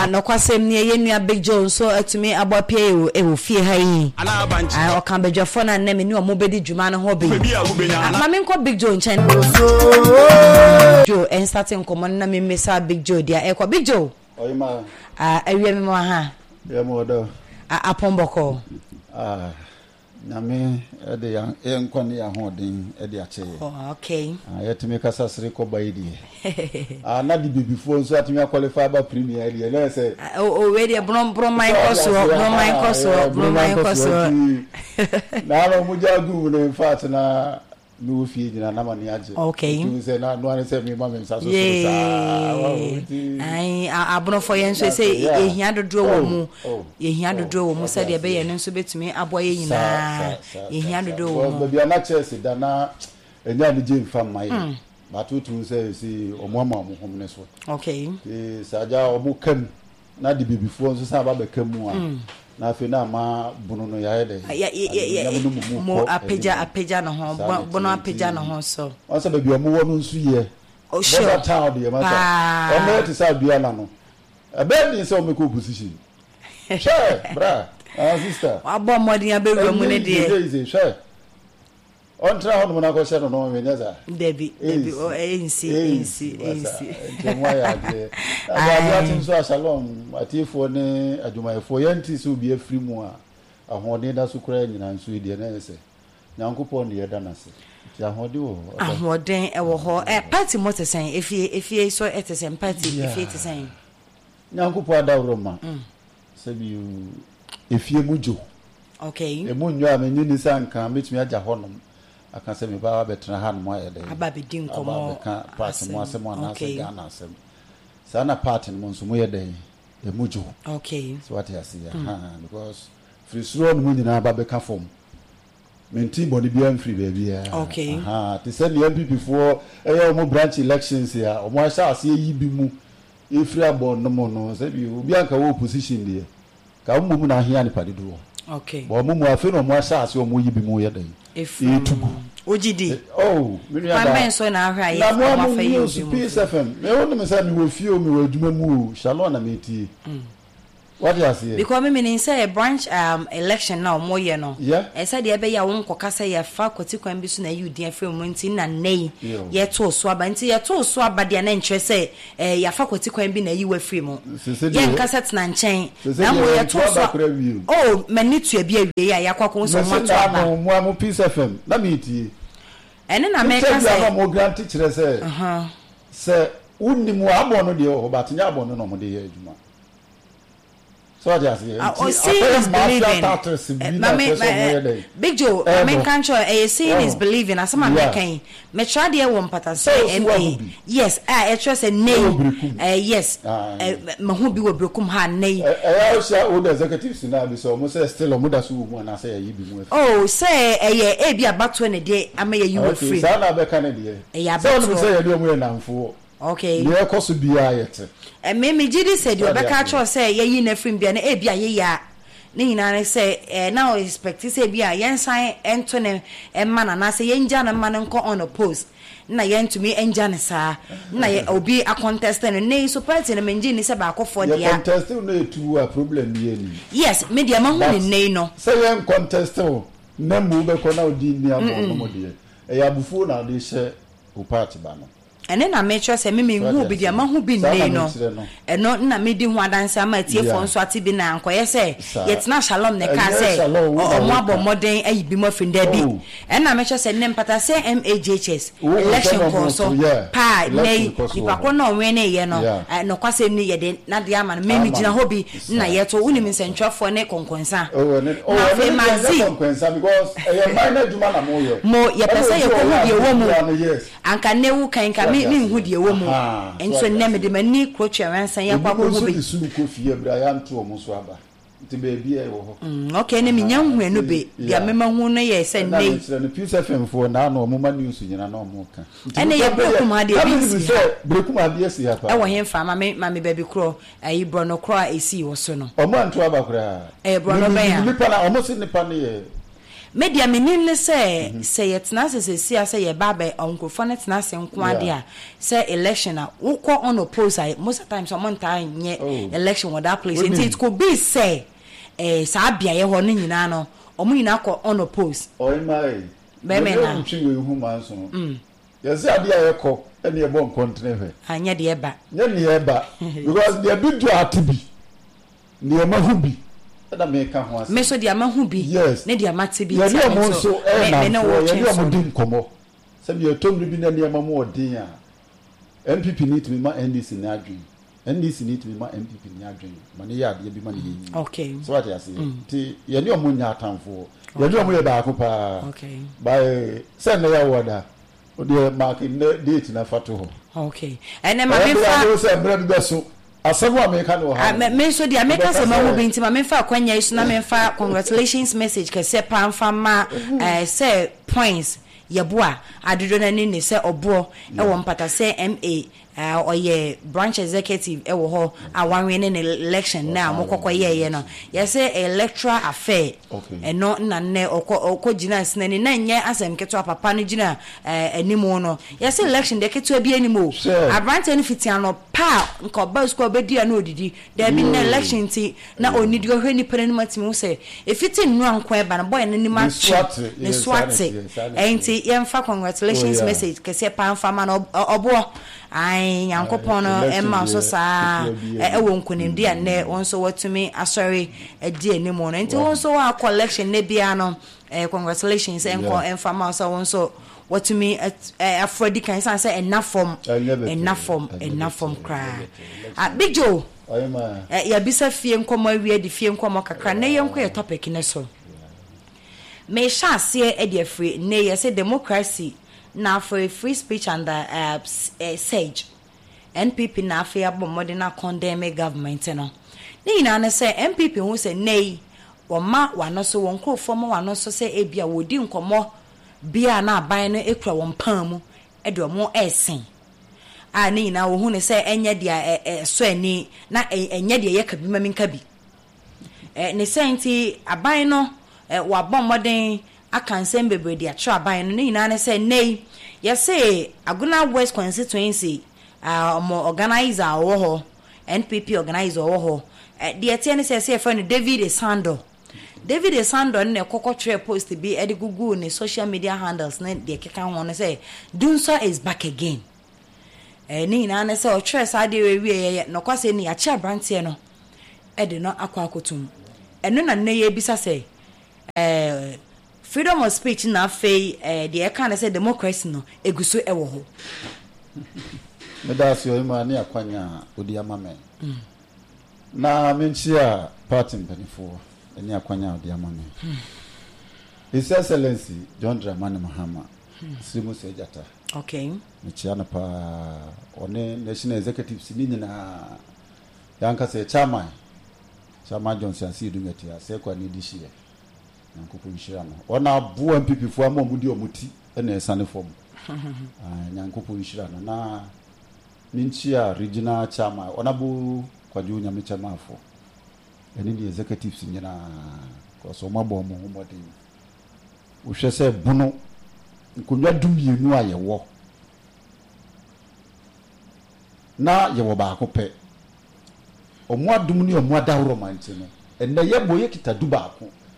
no kwasem ne ye nua Big Joe so atumi abopie e wo fie ha yi o kan bedwafo na na me ni o mo bedi dwuma no ho be ma me nko Big Joe nchen Joe en starting komo na me mesa Big Joe dia e ko Big Joe oyima awie me mo ha ya mo do apomboko nyame ede ya enko ne ya hoden ede ache okay yetime kasa sere ko baidi na di before nso atime qualify ba premier league na say o we dey brom my course na no mu jagu no in fact na no fie jina na mani aje okay tu say na no an say me ma me sa so ai abro for yen so say ehia dodo wo mu ehia dodo wo mu say de be yen nso betumi aboye nyina ehia dodo wo mu bia na Chelsea da na enya ni je mfa mai ba tutu say si omoama mo hom ne so okay saja omo kam na di before nso sa ba be kam mu a na afi na ma bunu no ya de mo apeja na ho bono apeja na ho so o se be bi omo wo no nsu ye o sure town de ma sa o me ti sa bia na no e be ni se o me ko position sure bra sister abo modin aberu mu ne de sure on tra hono na ko se no me nyaza debi o ensi mo ya de abatin so salon atifo ne adwumayefo yanti so bi afri mu a ahode da so kura nyina nso de na ese nyankopon de yeda na se ti ahode wo ahoden e wo ho party motesen efie so etesen party efie tesen nyankopon adawro ma se bi efie mujo okay e munyo a menyu ni sanka metumi agya honom aka se me ba betra ha no mo ayede aba bedi nkomo aka party mo asem na se Ghana asem sana party mo nso mo yede e mujo okay so what you see because free slow no nyina ba be ka form menti body bi am free baby okay to send the MPP for mo branch elections here o mo asha ase yi bi mu e free abon no mo no se bi obi anka wo position there ka mo mu na ahia ni padedo okay bo mo afi no mo asha ase o mo yi bi mu yede etugu ojidi minu ya da so na ahwa ye ma fa yi obi mu PSFM me won me say me wo fie o me wo adwuma mu Shalom na me tie what you say because me mean say a branch election now mo ye no e say de be ya won kokasa ye fa kwati kwan bi so na you dia frem mo nti na nei ye to so aba nti ye to so aba de na ntre say ya fa kwati kwan bi na yi wa frem mo ye nkasat na nchen na mo ye to so mani tu e bi awie ya yakwa so mo to aba mo mo PSFM na me tie ene na me ka say mo grant kire say say unni mo abo no de o ba tnya abo no mo de ye adwuma so just is believing Big Joe I mean control seeing is believing as some American me try there one pattern say MA yes I trust a name yes ma hu bi we brekum ha nei all the executives na be so mo say still mo da so mu na say yi bi mu say e bi abato ne de ama ye you free say na be kan de so no say ye de mo na mfo okay ye koso bia yete me gidi said you be catch us say ye na free bia na e bia ye ya ni nyina say now expect say bia yen san ento ne emma na say yen ja na man nko on a post na yen to me enja ne sa na ye obi a contest no nei so party na menji ni se ba akofo dia contest no etu a problem ye ni yes media ma hu ni nei no say yen contest na mu be ko na odi ni abo no mo de e ya bufu na de she o party ba no ene na me sure say me hu bi dia ma hu bi nei no eno na me di hu adanse ama tie fo nso ati bi na ankoye say yetina Shalom ne ka say o mo abo modern ayi bi mo finda bi ena me sure say ne mpata say MAJHS election so pa nei nipa ko na onwe ne ye no no kwase ni ye de na de ama me gina hobi na ye to unim nsentwafo ne konkonsa na fe mazi konkonsa because e minor duma na mo ye pese ye ko hu ye wo mu anka ne wu kan me hu de wo mu enso ne me de mani kroche ransan ya kwa ko hu be su ko fie bra ya nto o mu so aba nti be bia e wo ho okay ne me nyam hu enu be dia me ma hu no ye se nei na PSFM fo na no mo ma news nyina na mo ka ene ye brekum ade bi se brekum ade si ha pa e wo hen fa ma me baby kro ayi brono kro a esi wo so no o mo nto aba kra brono be ya nipa na o mo si nipa ne ye media menin say yetna se say ye baba onkofo ne tena se nko ade a say election a wukọ on oppose most of the time someone time nye election with that place it could be say sa bia ye ho ne nyina no omo nyina ko on oppose my be me na ntwi we hu man so yes ade a ye ko ene ye bon kontre hwe anya de eba because they be do atibi ne ma hu bi da me ka ho ase me so dia ma hu bi ne dia mate bi ye mo so me na wo ye mo din komo se me tomri bi na ne ma mo odin a MPP need to be ma NDC na adwen NDC need to be ma MPP na adwen ma ne ya de bi ma ne yi okay so what you say ti ye ne mo nya atamfo ye ne mo ye ba ko pa okay by send na ya woda o de mark date na fato ho okay and then ma me fa say bread be so asabu America no ha me so dia make us ma mo binti ma me fa kwanya isu na me fa congratulations message ke se pan fa ma say points yeboa adodo na ni se obo e wo mpata se MA oye branch executive e wo ho awanwe ne election na mokokọ ye no ye say electoral affair no na ne okọ gina sinani na nye asem keto papa no gina animo no ye say election de keto bi animo branch no fitian no pa nko ba school be dia na odidi there be na election ti na onidi go hwe ni pere no matimi say e fiti nu anko e ba na boy ni ma ne swate enti ye mfa congratulations message ke se pa mfa ma no obo ai yankopon no emma so saa wo nkonimdi ane wonso watumi asori edi animo no enti wonso wa collection ne bia no congratulations enko enfama so wonso watumi afrodi kan say enough form cry Big Joe ya bisa fie nkomo awie de fie nkomo kakra na yenko ye topic ne so me sha se e de free ne ye say democracy na for free speech under Sage NPP na afia bomode na condemn government no ni na na say MPP hu say nei wo ma wano so won krofo mo wano so say ebia wodi nkomo bia na aban no ekura won pan mu e de mo esen a ni na wo hu ne say enye dia so ani na enye dia ye kabi maminka bi ne senti aban no wa bomode akansem bebre dia tra aban no ni na ne say nei ye say Aguna West constituency mo organizer wo ho NPP organizer wo ho de tie ne say friend David Esando ne kokotwe post bi e de Google ne social media handles ne de keka ho ne say Dunso is back again ni na ne say o tres ade we no kwase ni ya cha brantie no e de no akwakotum eno na ne ye bisa say freedom of speech na fei de can say democracy no eguso e wo ho me da si o ma ni akwanya odi amame na menchia party mpanifo ni akwanya odi amame His Excellency John Dramani Mahama Simu Sejata okay mechia na pa one national executive sinini na yanka se chairman Johnson Asidumeti ase kwa ni dishie nyankopo nshira no ona bu MPP fo amomudi omuti na esane fom nyankopo nshira no na minchia regional chairman ona bu kwaju nyame chairman fo eni di executives nyina ko so mabo mo modin uhwe se bunu nkonwa dumienu ayewo na yewo ba ko pe omo adum ni omo adawro manti no enne yebo ye kita du ba ko